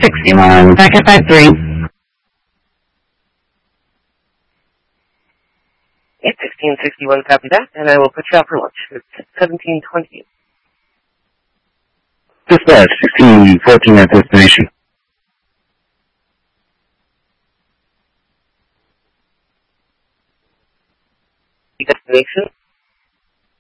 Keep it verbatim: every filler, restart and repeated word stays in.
sixty-one, back at five three. eight sixteen sixty-one, copy that, and I will put you out for lunch. It's seventeen twenty. Dispatch, sixteen fourteen at destination. Destination?